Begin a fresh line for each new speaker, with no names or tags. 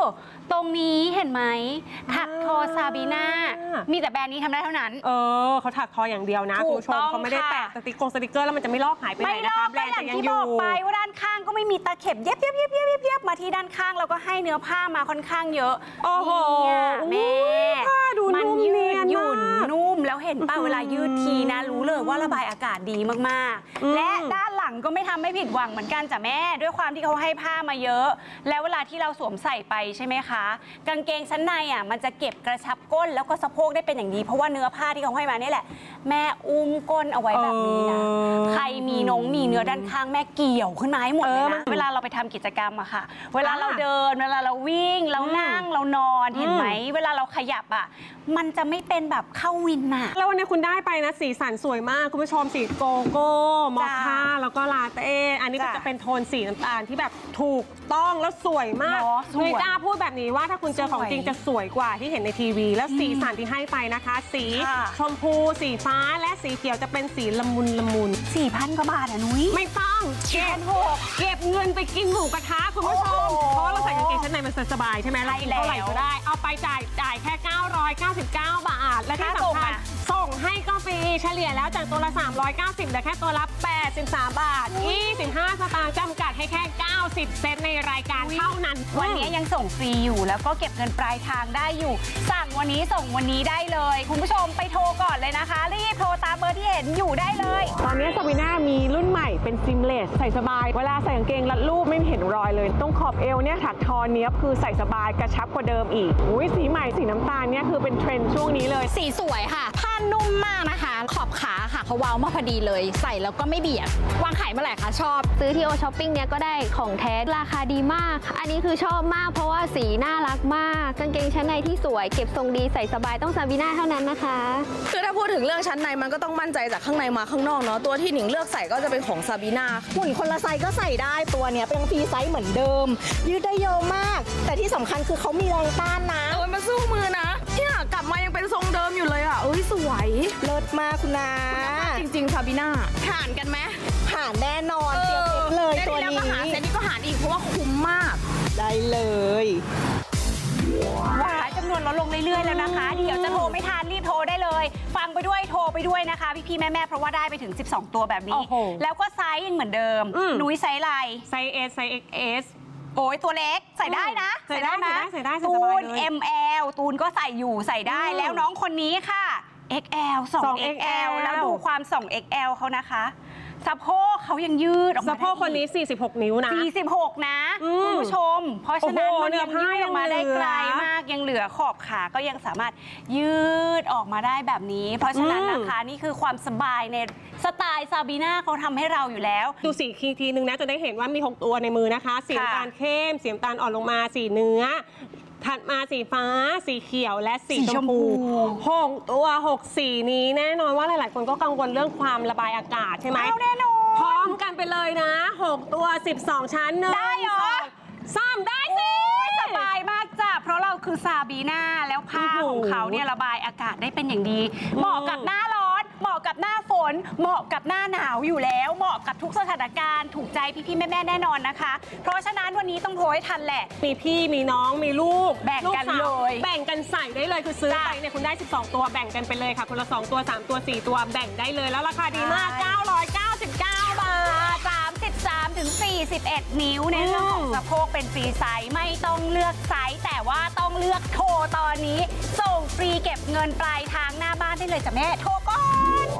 ตรงนี้เห็นไหมถักทอซาบีน่ามีแต่แบรนด์นี้ทำได้เท่านั้น
เขาถักทออย่างเดียวนะคุณผู้ชมเขาไม่ได้แปะสติกเกอร์แล้วมันจะไม่ลอกหายไปไหนนะคะแบรนด์จะยังอยู่
อย่างที่บอกไปว่าด้านข้างก็ไม่มีตะเข็บเย็บมาที่ด้านข้างแล้วก็ให้เนื้อผ้ามาค่อนข้างเยอะ
โอ้โห
แม่มันยืดหยุ่นนุ่มแล้วเห็นป่ะเวลายืดทีนะรู้เลยว่าระบายอากาศดีมากๆและด้านหลังก็ไม่ทำให้ผิดหวังเหมือนกันจ้ะแม่ด้วยความที่เขาให้ผ้ามาเยอะแล้วเวลาที่เราสวมใส่ไปใช่ไหมคะกางเกงชั้นในมันจะเก็บกระชับก้นแล้วก็สะโพกได้เป็นอย่างดีเพราะว่าเนื้อผ้าที่เขาให้มานี่แหละแม่อุ้มก้นเอาไว้แบบนี้นะใครมีเนื้อด้านข้างแม่เกี่ยวขึ้นมาให้หมดเลยนะเวลาเราไปทำกิจกรรมอะค่ะเวลาเราเดินเวลาเราวิ่งเรานั่งเรานอนเห็นไหมเวลาเราขยับมันจะไม่เป็นแบบเข้าวิน
แล้ววันนี้คุณได้ไปนะสีสันสวยมากคุณผู้ชมสีโกโก้มอคค่าแล้วก็ลาเต้อันนี้ก็จะเป็นโทนสีน้ำตาลที่แบบถูกต้องแล้วสวยมากนุ้ยจ้าพูดแบบนี้ว่าถ้าคุณเจอของจริงจะสวยกว่าที่เห็นในทีวีแล้วสีสันที่ให้ไปนะคะสีชมพูสีฟ้าและสีเขียวจะเป็นสีละมุน
4,000 กว่าบาทนุ้ย
ไม่ต้องเก็บเงินไปกินหมูกระทะคุณผู้ชมเพราะเราใส่กางเกงชั้นในมันสบายใช่ไหมเรากินเท่าไหร่ก็ได้เอาไปจ่ายแค่999 บาทและที่สำคัญส่งให้ก็ฟรีเฉลี่ยแล้วจากตัวละ390เหลือแค่ตัวละ83 บาท25 สตางค์จำกัดให้แค่90 เซตในรายการเท่านั้น
วันนี้ยังส่งฟรีอยู่แล้วก็เก็บเงินปลายทางได้อยู่สั่งวันนี้ส่งวันนี้ได้เลยคุณผู้ชมไปโทรก่อนเลยนะคะรีบโทรตามเบอร์ที่เห็นอยู่ได้เลย
ตอนนี้ซาบีน่ามีรุ่นใหม่เป็นซิมเลสใส่สบายเวลาใส่กางเกงรัดรูปไม่เห็นรอยเลยตรงขอบเอวเนี่ยถักทอเนี้ยคือใส่สบายกระชับกว่าเดิมอีกสีใหม่สีน้ำตาลเนี่ยคือเป็นเทรนด์ช่วงนี้เลย
สีสวยค่ะผ้านุ่มมากนะคะขอบขาค่ะเขาเว้ามาพอดีเลยใส่แล้วก็ไม่เบียดวางขายเมื่อไหร่คะชอบ
ซื้อที่โอช้อปปิ้งเนี้ยก็ได้ของแท้ราคาดีมากอันนี้คือชอบมากเพราะว่าสีน่ารักมากกางเกงชั้นในที่สวยเก็บทรงดีใส่สบายต้องซาบีน่าเท่านั้นนะคะ
คือถ้าพูดถึงเรื่องชั้นในมันก็ต้องมั่นใจจากข้างในมาข้างนอกเนาะตัวที่หนิงเลือกใส่ก็จะเป็นของซาบีน่า
หุ่นคนละไซส์ก็ใส่ได้ตัวเนี้ยเป็นฟรีไซส์เหมือนเดิมยืดได้เยอะมากแต่ที่สำคัญคือเขามีแรงต้านนะ
มันสู้มือนะเนี่ยกลับมายังเป็นทรงเดิมอยู่เลยสวย
เลิศมากคุณนา
จริงๆซาบีน่าผ่านกันไหม
ผ่านแน่นอนเตรียมเลยตัวนี้
เซตนี้ก็หารอีกเพราะว่าคุ้มมาก
ได้เลย
จำนวนลดลงเรื่อยๆแล้วนะคะเดี๋ยวจะโทรไม่ทันรีบโทรได้เลยฟังไปด้วยโทรไปด้วยนะคะพี่ๆแม่ๆเพราะว่าได้ไปถึง12ตัวแบบนี้แล้วก็ไซส์ยังเหมือนเดิมนุ้ยไซส์อะไร
ไซส์ S ไซส์ XS
โอ้ยตัวเล็กใส่ได้นะ
ใส่ได้
ตูน ML ตูนก็ใส่อยู่ใส่ได้แล้วน้องคนนี้ค่ะ XL 2XL แล้วดูความ 2XL เขานะคะสะโพกเขายังยืดออกมา
สะโพกคนนี้46 นิ้วนะ
46นะคุณผู้ชมเพราะฉะนั้นมันยังยืดออกมาได้ไกลมากยังเหลือขอบขาก็ยังสามารถยืดออกมาได้แบบนี้เพราะฉะนั้นนะคะนี่คือความสบายในสไตล์ซาบีน่าเขาทำให้เราอยู่แล้ว
ดูสีทีนึงนะจะได้เห็นว่ามี6ตัวในมือนะคะสีน้ำตาลเข้มสีน้ำตาลอ่อนลงมาสีเนื้อถัดมาสีฟ้าสีเขียวและสีชมพู6 ตัว 6 สีนี้แน่นอนว่าหลายๆคนก็กังวลเรื่องความระบายอากาศใช่ไหม
แน่นอน
พร้อมกันไปเลยนะ6 ตัว 12 ชั้น
ได้เหรอ
3ได้สิ
สบายมากจ้ะเพราะเราคือซาบีน่าแล้วผ้าของเขาเนี่ยระบายอากาศได้เป็นอย่างดีเหมาะกับหน้าร้อนเหมาะกับหน้าฝนเหมาะกับหน้าหนาวอยู่แล้วเหมาะกับทุกสถานการณ์ถูกใจพี่ๆแม่ๆแน่นอนนะคะเพราะฉะนั้นวันนี้ต้องโทรให้ทันแหละ
มีพี่มีน้องมีลูก
แบ่งกันเลย
แบ่งกันใส่ได้เลยคือซื้อไปเนี่ยคุณได้12ตัวแบ่งกันไปเลยค่ะคนละ2 ตัว3 ตัว 4 ตัวแบ่งได้เลยแล้วราคาดีมาก999 บา
ท33 ถึง 41 นิ้วในเรื่องของสะโพกเป็นฟรีไซส์ไม่ต้องเลือกไซส์แต่ว่าต้องเลือกโทรตอนนี้ส่งฟรีเก็บเงินปลายทางหน้าบ้านได้เลยจ้ะแม่โทรก่อน